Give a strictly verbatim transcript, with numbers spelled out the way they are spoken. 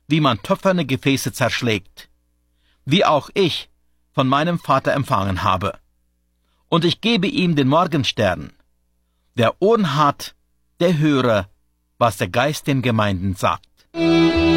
wie man töpferne Gefäße zerschlägt, wie auch ich von meinem Vater empfangen habe. Und ich gebe ihm den Morgenstern. Wer Ohren hat, der höre, was der Geist den Gemeinden sagt.